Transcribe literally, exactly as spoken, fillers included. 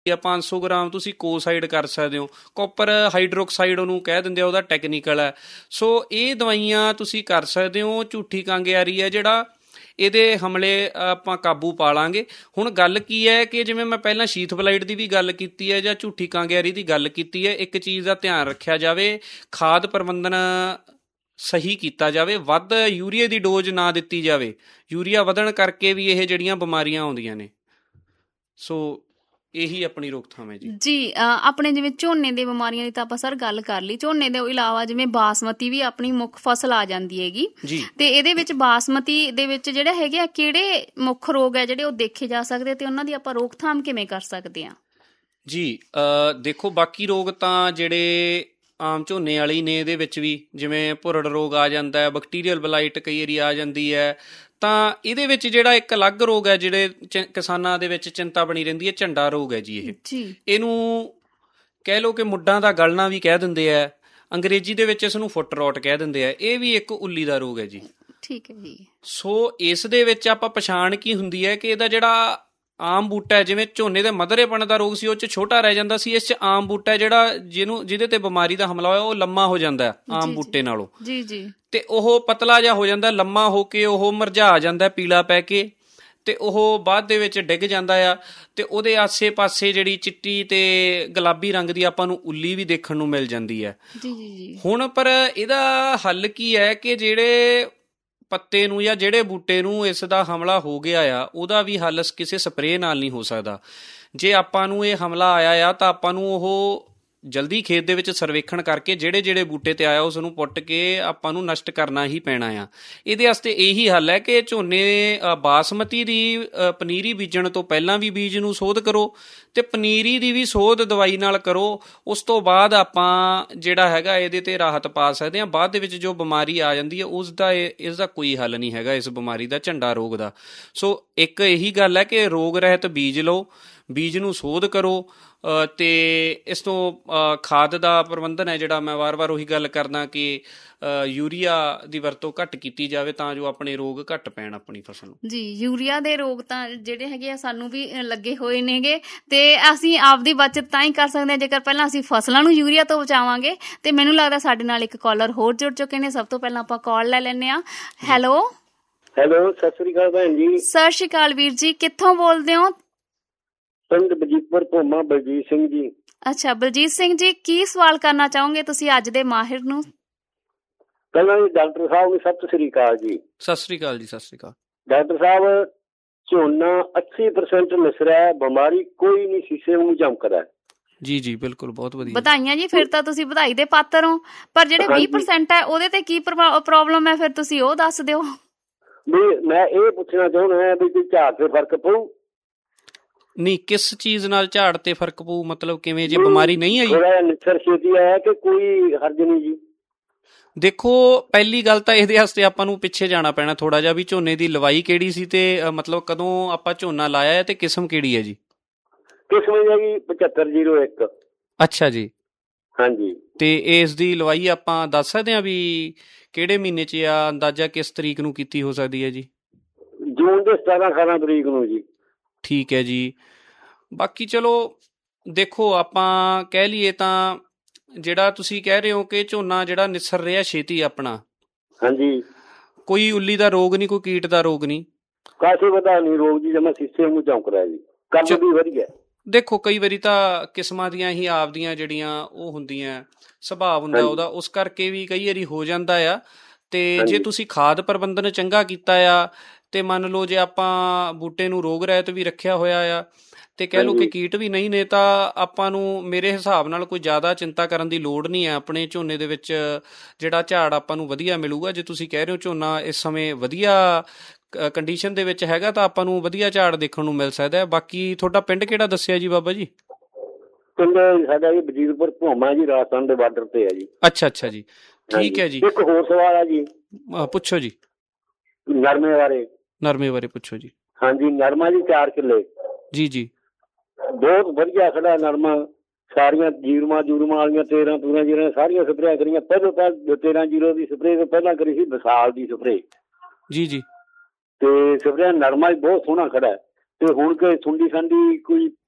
ਜਾਂ ਪੰਜ ਸੌ ਗ੍ਰਾਮ ਤੁਸੀਂ ਕੋਸਾਈਡ ਕਰ ਸਕਦੇ ਹੋ। ਕਾਪਰ ਹਾਈਡਰੋਕਸਾਈਡ ਉਹਨੂੰ ਕਹਿ ਦਿੰਦੇ ਆ, ਉਹਦਾ ਟੈਕਨੀਕਲ ਹੈ। ਸੋ ਇਹ ਦਵਾਈਆਂ ਤੁਸੀਂ ਕਰ ਸਕਦੇ ਹੋ। ਝੂਠੀ ਕਾਂਗਿਆਰੀ ਹੈ ਜਿਹੜਾ, ਇਹਦੇ ਹਮਲੇ ਆਪਾਂ ਕਾਬੂ ਪਾ ਲਾਂਗੇ। ਹੁਣ ਗੱਲ ਕੀ ਹੈ ਕਿ ਜਿਵੇਂ ਮੈਂ ਪਹਿਲਾਂ ਸ਼ੀਥ ਬਲਾਈਟ ਦੀ ਵੀ ਗੱਲ ਕੀਤੀ ਹੈ ਜਾਂ ਝੂਠੀ ਕਾਂਗਿਆਰੀ ਦੀ ਗੱਲ ਕੀਤੀ ਹੈ, ਇੱਕ ਚੀਜ਼ ਦਾ ਧਿਆਨ ਰੱਖਿਆ ਜਾਵੇ, ਖਾਦ ਪ੍ਰਬੰਧਨ ਸਹੀ ਕੀਤਾ ਜਾਵੇ, ਵੱਧ ਯੂਰੀਆ ਦੀ ਡੋਜ਼ ਨਾ ਦਿੱਤੀ ਜਾਵੇ। ਯੂਰੀਆ ਵਧਣ ਕਰਕੇ ਵੀ ਇਹ ਜਿਹੜੀਆਂ ਬਿਮਾਰੀਆਂ ਆਉਂਦੀਆਂ ਨੇ। ਸੋ ਇਹੀ ਆਪਣੀ ਰੋਕਥਾਮ ਹੈ ਜੀ। ਜੀ ਆਪਣੇ ਜਿਵੇਂ ਝੋਨੇ ਦੀ ਬਿਮਾਰੀਆਂ ਦੀ ਤਾਂ ਆਪਾਂ ਸਰ ਗੱਲ ਕਰ ਲਈ। ਝੋਨੇ ਦੇ ਇਲਾਵਾ ਜਿਵੇਂ ਬਾਸਮਤੀ ਵੀ ਆਪਣੀ ਮੁੱਖ ਫਸਲ ਆ ਜਾਂਦੀ ਹੈਗੀ ਜੀ, ਤੇ ਇਹਦੇ ਵਿੱਚ ਬਾਸਮਤੀ ਦੇ ਵਿੱਚ ਜਿਹੜੇ ਹੈਗੇ ਆ ਕਿਹੜੇ ਮੁੱਖ ਰੋਗ ਹੈ ਜਿਹੜੇ ਉਹ ਦੇਖੇ ਜਾ ਸਕਦੇ ਤੇ ਉਹਨਾਂ ਦੀ ਆਪਾਂ ਰੋਕਥਾਮ ਕਿਵੇਂ ਕਰ ਸਕਦੇ ਹਾਂ? ਜੀ ਦੇਖੋ, ਬਾਕੀ ਰੋਗ ਤਾਂ ਜਿਹੜੇ ਆਮ ਝੋਨੇ ਵਾਲੇ ਹੀ ਨੇ। ਇਹਦੇ ਵਿੱਚ ਵੀ ਜਿਵੇਂ ਭੁਰੜ ਰੋਗ ਆ ਜਾਂਦਾ ਹੈ, ਬੈਕਟੀਰੀਅਲ ਬਲਾਈਟ ਕਈ ਵਾਰੀ ਆ ਜਾਂਦੀ ਹੈ। ਤਾਂ ਇਹਦੇ ਵਿੱਚ ਜਿਹੜਾ ਇੱਕ ਅਲੱਗ ਰੋਗ ਹੈ ਜਿਹੜੇ ਚ ਕਿਸਾਨਾਂ ਦੇ ਵਿੱਚ ਚਿੰਤਾ ਬਣੀ ਰਹਿੰਦੀ ਹੈ, ਝੰਡਾ ਰੋਗ ਹੈ ਜੀ। ਇਹ ਇਹਨੂੰ ਕਹਿ ਲਓ ਕਿ ਮੁੱਢਾਂ ਦਾ ਗਲਣਾ ਵੀ ਕਹਿ ਦਿੰਦੇ ਹੈ, ਅੰਗਰੇਜ਼ੀ ਦੇ ਵਿੱਚ ਇਸ ਨੂੰ ਫੁੱਟ ਰੋਟ ਕਹਿ ਦਿੰਦੇ ਆ। ਇਹ ਵੀ ਇੱਕ ਉੱਲੀ ਦਾ ਰੋਗ ਹੈ ਜੀ। ਠੀਕ ਹੈ ਜੀ। ਸੋ ਇਸ ਦੇ ਵਿੱਚ ਆਪਾਂ ਪਛਾਣ ਕੀ ਹੁੰਦੀ ਹੈ ਕਿ ਇਹਦਾ ਜਿਹੜਾ ਆਮ ਬੂਟਾ ਹੈ, ਜਿਵੇਂ ਝੋਨੇ ਦੇ ਮਧਰੇਪਣ ਦਾ ਰੋਗ ਸੀ ਉਹ 'ਚ ਛੋਟਾ ਰਹਿ ਜਾਂਦਾ ਸੀ, ਇਸ 'ਚ ਆਮ ਬੂਟਾ ਜਿਹੜਾ ਜਿਹਨੂੰ ਜਿਹਦੇ ਤੇ ਬਿਮਾਰੀ ਦਾ ਹਮਲਾ ਹੋਇਆ ਉਹ ਲੰਮਾ ਹੋ ਜਾਂਦਾ ਆਮ ਬੂਟੇ ਨਾਲੋਂ। ਜੀ ਜੀ। ਤੇ ਉਹ ਪਤਲਾ ਜਿਹਾ ਹੋ ਜਾਂਦਾ, ਲੰਮਾ ਹੋ ਕੇ ਉਹ ਮੁਰਝਾ ਜਾਂਦਾ ਪੀਲਾ ਪੈ ਕੇ, ਤੇ ਉਹ ਬਾਅਦ ਦੇ ਵਿੱਚ ਡਿੱਗ ਜਾਂਦਾ ਆ। ਤੇ ਉਹਦੇ ਆਸੇ ਪਾਸੇ ਜਿਹੜੀ ਚਿੱਟੀ ਤੇ ਗੁਲਾਬੀ ਰੰਗ ਦੀ ਆਪਾਂ ਨੂੰ ਉੱਲੀ ਵੀ ਦੇਖਣ ਨੂੰ ਮਿਲ ਜਾਂਦੀ ਹੈ। ਜੀ ਜੀ ਜੀ। ਹੁਣ ਪਰ ਇਹਦਾ ਹੱਲ ਕੀ ਹੈ ਕਿ ਜਿਹੜੇ ਪੱਤੇ ਨੂੰ ਜਾਂ ਜਿਹੜੇ ਬੂਟੇ ਨੂੰ ਇਸ ਦਾ ਹਮਲਾ ਹੋ ਗਿਆ ਆ, ਉਹਦਾ ਵੀ ਹੱਲ ਕਿਸੇ ਸਪਰੇਅ ਨਾਲ ਨਹੀਂ ਹੋ ਸਕਦਾ। ਜੇ ਆਪਾਂ ਨੂੰ ਇਹ ਹਮਲਾ ਆਇਆ ਆ ਤਾਂ ਆਪਾਂ ਨੂੰ ਉਹ ਜਲਦੀ ਖੇਤ ਦੇ ਵਿੱਚ ਸਰਵੇਖਣ ਕਰਕੇ ਜਿਹੜੇ ਜਿਹੜੇ ਬੂਟੇ ਤੇ ਆਇਆ ਉਸ ਨੂੰ ਪੁੱਟ ਕੇ ਆਪਾਂ ਨੂੰ ਨਸ਼ਟ ਕਰਨਾ ਹੀ ਪੈਣਾ ਆ। ਇਹਦੇ ਵਾਸਤੇ ਇਹੀ ਹੱਲ ਹੈ ਕਿ ਝੋਨੇ ਬਾਸਮਤੀ ਦੀ ਪਨੀਰੀ ਬੀਜਣ ਤੋਂ ਪਹਿਲਾਂ ਵੀ ਬੀਜ ਨੂੰ ਸੋਧ ਕਰੋ, ਤੇ ਪਨੀਰੀ ਦੀ ਵੀ ਸੋਧ ਦਵਾਈ ਨਾਲ ਕਰੋ। ਉਸ ਤੋਂ ਬਾਅਦ ਆਪਾਂ ਜਿਹੜਾ ਹੈਗਾ ਇਹਦੇ ਤੇ ਰਾਹਤ ਪਾ ਸਕਦੇ ਹਾਂ। ਬਾਅਦ ਦੇ ਵਿੱਚ ਜੋ ਬਿਮਾਰੀ ਆ ਜਾਂਦੀ ਹੈ ਉਸ ਦਾ ਇਸ ਦਾ ਕੋਈ ਹੱਲ ਨਹੀਂ ਹੈਗਾ, ਇਸ ਬਿਮਾਰੀ ਦਾ, ਝੰਡਾ ਰੋਗ ਦਾ। ਸੋ ਇੱਕ ਇਹੀ ਗੱਲ ਹੈ ਕਿ ਰੋਗ ਰਹਿਤ ਬੀਜ ਲਓ, ਬੀਜ ਨੂੰ ਸੋਧ ਕਰੋ। ਤੇ ਇਸ ਤੋਂ ਖਾਦ ਦਾ ਪ੍ਰਬੰਧਨ ਹੈ ਜਿਹੜਾ, ਮੈਂ ਵਾਰ ਵਾਰ ਉਹੀ ਗੱਲ ਕਰਦਾ ਕਿ ਯੂਰੀਆ ਦੀ ਵਰਤੋਂ ਘੱਟ ਕੀਤੀ ਜਾਵੇ ਤਾਂ ਜੋ ਆਪਣੇ ਰੋਗ ਘੱਟ ਪੈਣ ਆਪਣੀ ਫਸਲ ਨੂੰ। ਜੀ, ਯੂਰੀਆ ਦੇ ਰੋਗ ਤਾਂ ਜਿਹੜੇ ਹੈਗੇ ਆ ਸਾਨੂੰ ਵੀ ਲੱਗੇ ਹੋਏ ਨੇਗੇ, ਤੇ ਅਸੀਂ ਆਪਦੀ ਬਚਤ ਤਾਂ ਹੀ ਕਰ ਸਕਦੇ ਹਾਂ ਜੇਕਰ ਪਹਿਲਾਂ ਅਸੀਂ ਫਸਲਾਂ ਨੂੰ ਯੂਰੀਆ ਤੋਂ ਬਚਾਵਾਂਗੇ। ਤੇ ਮੈਨੂੰ ਲੱਗਦਾ ਸਾਡੇ ਨਾਲ ਇੱਕ ਕਾਲਰ ਹੋਰ ਜੁੜ ਚੁੱਕੇ ਨੇ। ਸਭ ਤੋਂ ਪਹਿਲਾਂ ਆਪਾਂ ਕਾਲ ਲੈ ਲੈਂਦੇ ਹਾਂ। ਹੈਲੋ ਹੈਲੋ, ਸਤਿ ਸ੍ਰੀ ਅਕਾਲ ਭੈਣ ਜੀ। ਸਤਿ ਸ਼੍ਰੀ ਅਕਾਲ ਵੀਰ ਜੀ, ਕਿੱਥੋਂ ਬੋਲਦੇ ਹੋ? ਪਿੰਡ ਬਜੀਤਪੁਰ ਭੋਮਾ, ਬਲਜੀਤ ਸਿੰਘ ਜੀ। ਅੱਛਾ, ਬਲਜੀਤ ਸਿੰਘ ਜੀ, ਕੀ ਸਵਾਲ ਕਰਨਾ ਚਾਹੋਗੇ ਤੁਸੀਂ ਅੱਜ ਦੇ ਮਾਹਿਰ ਨੂੰ? ਪਹਿਲਾਂ ਜੀ ਡਾਕਟਰ ਸਾਹਿਬ ਨੂੰ ਸਤਿ ਸ੍ਰੀ ਅਕਾਲ ਜੀ। ਸਤਿ ਸ੍ਰੀ ਅਕਾਲ ਜੀ। ਸਤਿ ਸ੍ਰੀ ਅਕਾਲ ਡਾਕਟਰ ਸਾਹਿਬ। ਝੋਨਾ ਅੱਸੀ ਪਰਸੈਂਟ ਨਿਸਰਿਆ, ਬਿਮਾਰੀ ਕੋਈ ਨਹੀਂ, ਸ਼ੀਸ਼ੇ ਨੂੰ ਚਮਕਦਾ। ਜੀ ਜੀ ਬਿਲਕੁਲ, ਬਹੁਤ ਵਧੀਆ, ਵਧਾਈਆਂ ਜੀ। ਫਿਰ ਤਾਂ ਤੁਸੀਂ ਵਧਾਈ ਦੇ ਪਾਤਰ ਹੋ। ਪਰ ਜਿਹੜੇ ਵੀਹ ਪਰਸੈਂਟ ਹੈ ਉਹਦੇ ਤੇ ਕੀ ਪ੍ਰੋਬਲਮ ਹੈ, ਫਿਰ ਤੁਸੀਂ ਉਹ ਦੱਸ ਦਿਓ। ਵੀ ਮੈਂ ਇਹ ਪੁੱਛਣਾ ਚਾਹੁੰਦਾ ਵੀ ਕੋਈ ਝਾੜ ਤੇ ਫਰਕ ਪਊ? ਨਹੀਂ, ਕਿਸ ਚੀਜ਼ ਨਾਲ ਝਾੜ ਤੇ ਫਰਕ ਪਊ ਮਤਲਬ ਕਿਵੇਂ? ਜੇ ਬਿਮਾਰੀ ਨਹੀਂ ਆਈ, ਨਿਸਰ ਛੇਤੀ ਆਇਆ ਕਿ ਕੋਈ ਹਰਜ ਨਹੀਂ ਜੀ? ਦੇਖੋ, ਪਹਿਲੀ ਗੱਲ ਤਾਂ ਇਹਦੇ ਵਾਸਤੇ ਆਪਾਂ ਨੂੰ ਪਿੱਛੇ ਜਾਣਾ ਪੈਣਾ ਥੋੜਾ ਜਿਹਾ, ਵੀ ਝੋਨੇ ਦੀ ਲਵਾਈ ਕਿਹੜੀ ਸੀ ਤੇ ਮਤਲਬ ਕਦੋਂ ਆਪਾਂ ਝੋਨਾ ਲਾਇਆ ਹੈ ਤੇ ਕਿਸਮ ਕਿਹੜੀ ਹੈ ਜੀ? ਕਿਸਮ ਹੈ ਜੀ ਪਝੱਤਰ ਜ਼ੀਰੋ ਇੱਕ। ਅੱਛਾ ਜੀ। ਹਾਂਜੀ। ਤੇ ਇਸ ਦੀ ਲਵਾਈ ਆਪਾਂ ਦੱਸ ਸਕਦੇ ਹਾਂ ਵੀ ਕਿਹੜੇ ਮਹੀਨੇ 'ਚ ਆ? ਅੰਦਾਜ਼ਾ ਕਿਸ ਤਰੀਕ ਨੂੰ ਕੀਤੀ ਹੋ ਸਕਦੀ ਹੈ ਜੀ? ਜੂਨ ਦੇ ਸਤਾਰਾਂ ਅਠਾਰਾਂ ਤਰੀਕ ਨੂੰ ਜੀ। ਠੀਕ ਹੈ ਜੀ। ਬਾਕੀ ਚਲੋ ਦੇਖੋ, ਆਪਾਂ ਕਹਿ ਲਈਏ ਤਾਂ ਜਿਹੜਾ ਤੁਸੀਂ ਕਹਿ ਰਹੇ ਹੋ ਕਿ ਝੋਨਾ ਜਿਹੜਾ ਨਿਸਰ ਰਿਹਾ ਛੇਤੀ ਆਪਣਾ, ਹਾਂਜੀ, ਕੋਈ ਉੱਲੀ ਦਾ ਰੋਗ ਨਹੀਂ, ਕੋਈ ਕੀਟ ਦਾ ਰੋਗ ਨਹੀਂ, ਕਾਸੇ ਵਧਾ ਨਹੀਂ ਰੋਗ ਜੀ, ਜਮਾ ਸ਼ੀਸ਼ੇ ਨੂੰ ਚਮਕਦਾ ਜੀ, ਕੰਮ ਵੀ ਵਧੀਆ। ਦੇਖੋ, ਕਈ ਵਾਰੀ ਤਾਂ ਕਿਸਮਾਂ ਦੀਆਂ ਹੀ ਆਪਦੀਆਂ ਜਿਹੜੀਆਂ ਉਹ ਹੁੰਦੀਆਂ, ਸੁਭਾਅ ਹੁੰਦਾ ਉਹਦਾ, ਉਸ ਕਰਕੇ ਵੀ ਕਈ ਵਾਰੀ ਹੋ ਜਾਂਦਾ ਆ। ਤੇ ਜੇ ਤੁਸੀਂ ਖਾਦ ਪ੍ਰਬੰਧਨ ਚੰਗਾ ਕੀਤਾ ਆ ਤੇ ਮੰਨ ਲਓ ਜੇ ਆਪਾਂ ਬੂਟੇ ਨੂੰ ਰੋਗ ਰਹਿਤ ਵੀ ਰੱਖਿਆ ਹੋਇਆ ਆ ਤੇ ਕਹਿ ਲਓ ਕਿ ਕੀਟ ਵੀ ਨਹੀਂ ਨੇ, ਤਾਂ ਆਪਾਂ ਨੂੰ ਮੇਰੇ ਹਿਸਾਬ ਨਾਲ ਕੋਈ ਜ਼ਿਆਦਾ ਚਿੰਤਾ ਕਰਨ ਦੀ ਲੋੜ ਨਹੀਂ ਹੈ। ਆਪਣੇ ਝੋਨੇ ਦੇ ਵਿੱਚ ਜਿਹੜਾ ਝਾੜ ਆਪਾਂ ਨੂੰ ਵਧੀਆ ਮਿਲੂਗਾ। ਜੇ ਤੁਸੀਂ ਕਹਿ ਰਹੇ ਹੋ ਝੋਨਾ ਇਸ ਸਮੇਂ ਵਧੀਆ ਕੰਡੀਸ਼ਨ ਦੇ ਵਿੱਚ ਹੈਗਾ ਤਾਂ ਆਪਾਂ ਨੂੰ ਵਧੀਆ ਝਾੜ ਦੇਖਣ ਨੂੰ ਮਿਲ ਸਕਦਾ ਹੈ। ਬਾਕੀ ਤੁਹਾਡਾ ਪਿੰਡ ਕਿਹੜਾ ਦੱਸਿਆ ਜੀ ਬਾਬਾ ਜੀ? ਪਿੰਡ ਸਾਡਾ ਜੀ ਬਜੀਤਪੁਰ ਭੋਮਾ ਜੀ, ਰਾਜਸਥਾਨ ਦੇ ਬਾਰਡਰ ਤੇ ਹੈ ਜੀ। ਅੱਛਾ ਅੱਛਾ ਜੀ, ਠੀਕ ਹੈ ਜੀ। ਇੱਕ ਹੋਰ ਸਵਾਲ ਆ ਜੀ। ਪੁੱਛੋ ਜੀ। ਨਰਮੇ ਬਾਰੇ। ਨਰਮੇ ਬਾਰੇ ਪੁੱਛੋ ਜੀ। ਹਾਂਜੀ, ਨਰਮਾ ਜੀ ਚਾਰ ਕਿੱਲੇ। ਜੀ ਜੀ, ਬਹੁਤ ਵਧੀਆ ਖੜਾ ਨਰਮਾ। ਸਾਰੀਆਂ ਜੀਰਮਾ ਜੂਰਮਾ ਵਾਲੀਆਂ ਤੇਰਾਂ ਤੂਰਾਂ ਜੀਰਾਂ ਸਾਰੀਆਂ ਸਪਰੇਆਂ ਕਰੀਆਂ। ਪਹਿਲੋਂ ਤਾਂ ਤੇਰਾਂ ਜੀਰੋ ਦੀ ਸਪਰੇਅ ਤੋਂ ਪਹਿਲਾਂ ਕਰੀ ਸੀ ਵਿਸਾਲ ਦੀ ਸਪਰੇਅ। ਜੀ ਜੀ। ਤੇ ਸਪਰੇਅ ਨਰਮਾ ਬਹੁਤ ਸੋਹਣਾ ਖੜਾ। ਤੇ ਹੁਣ ਕਿ ਸੁੰਡੀ ਸੰਡੀ ਕੋਈ